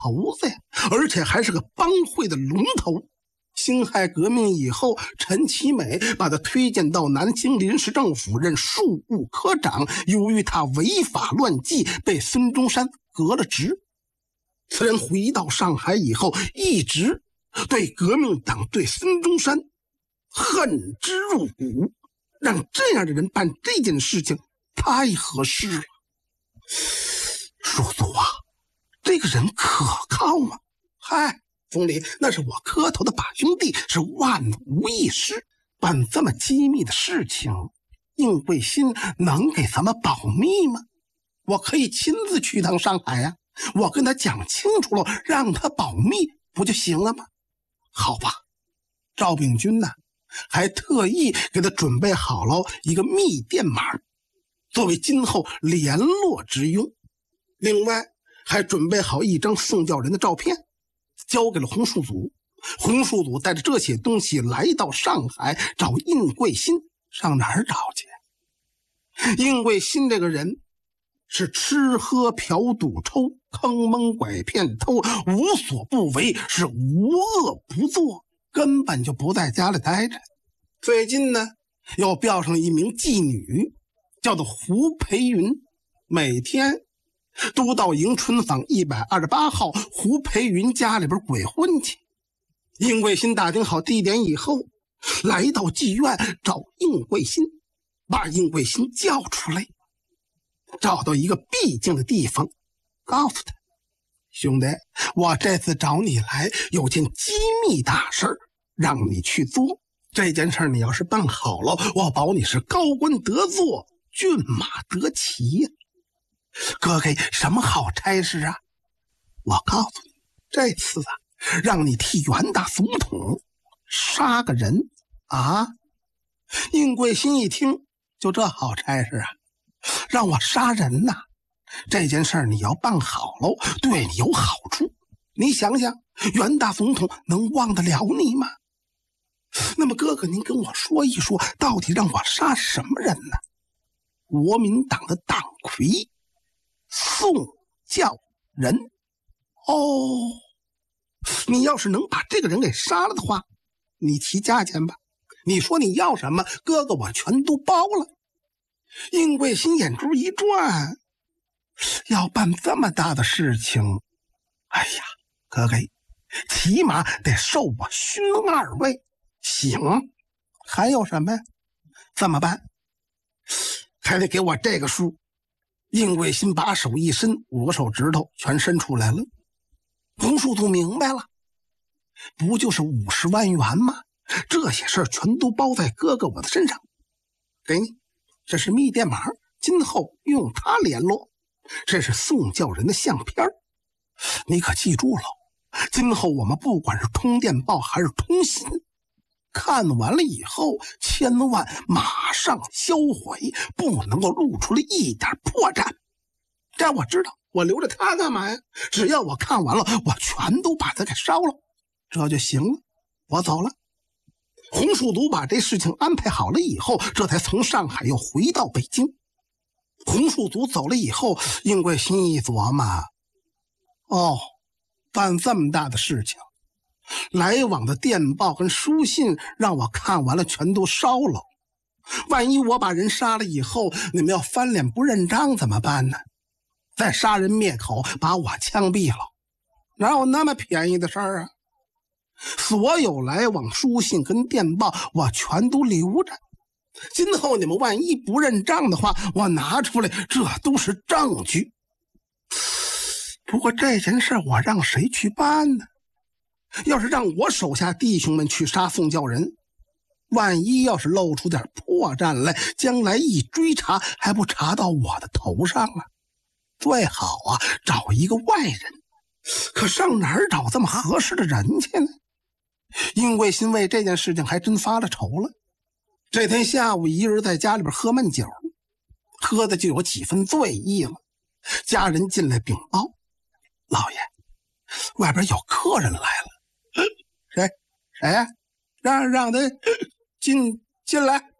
头子呀，而且还是个帮会的龙头。辛亥革命以后，陈其美把他推荐到南京临时政府任庶务科长，由于他违法乱纪，被孙中山革了职。此人回到上海以后，一直对革命党、对孙中山恨之入骨，让这样的人办这件事情太合适了。叔祖啊，这个人可靠吗？嗨，总理，那是我磕头的把兄弟，是万无一失。办这么机密的事情，应贵新能给咱们保密吗？我可以亲自去趟上海呀，我跟他讲清楚了，让他保密不就行了吗？好吧，赵秉钧呢，还特意给他准备好了一个密电码，作为今后联络之用。另外还准备好一张宋教仁的照片，交给了洪树祖。洪树祖带着这些东西来到上海找应贵新。上哪儿找去？应贵新这个人是吃喝嫖赌抽，坑蒙拐骗偷，无所不为，是无恶不作，根本就不在家里待着。最近呢，又调上一名妓女，叫做胡培云，每天都到迎春坊128号胡培云家里边鬼混去。应贵新打听好地点以后，来到妓院找应贵新，把应贵新叫出来，找到一个僻静的地方，告诉他：兄弟，我这次找你来有件机密大事让你去做。这件事你要是办好了，我保你是高官得坐，骏马得骑呀。哥给什么好差事啊？我告诉你，这次啊，让你替袁大总统杀个人啊！应贵新一听，就这好差事啊，让我杀人呐！这件事你要办好了，对你有好处。你想想，袁大总统能忘得了你吗？那么哥哥，您跟我说一说，到底让我杀什么人呢？国民党的党魁宋教仁。哦，你要是能把这个人给杀了的话，你提价钱吧。你说你要什么，哥哥我全都包了。应贵新眼珠一转，要办这么大的事情，哎呀，哥哥，起码得授我勋2位。行，还有什么呀？怎么办？还得给我这个数。应贵新把手一伸，5个手指头全伸出来了。洪树祖明白了，不就是50万元吗？这些事儿全都包在哥哥我的身上。给你，这是密电码，今后用它联络。这是宋教仁的相片，你可记住了，今后我们不管是通电报还是通信，看完了以后千万马上销毁，不能够露出了一点破绽。这我知道，我留着它干嘛呀？只要我看完了，我全都把它给烧了，这就行了。我走了。洪树祖把这事情安排好了以后，这才从上海又回到北京。洪树祖走了以后，应贵新一琢磨，哦，办这么大的事情，来往的电报跟书信让我看完了全都烧了，万一我把人杀了以后，你们要翻脸不认账怎么办呢？再杀人灭口，把我枪毙了，哪有那么便宜的事儿啊？所有来往书信跟电报我全都留着，今后你们万一不认账的话，我拿出来，这都是证据。不过这件事我让谁去办呢？要是让我手下弟兄们去杀宋教仁，万一要是露出点破绽来，将来一追查还不查到我的头上啊？最好啊，找一个外人。可上哪儿找这么合适的人去呢？应贵新为这件事情还真发了愁了。这天下午，一人在家里边喝闷酒，喝的就有几分醉意了。家人进来禀报，老爷，外边有客人来了。谁呀？让他进来。